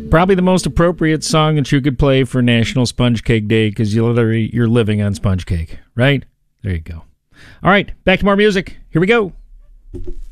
Probably the most appropriate song that you could play for National Sponge Cake Day because you're living on sponge cake, right? There you go. All right, back to more music. Here we go.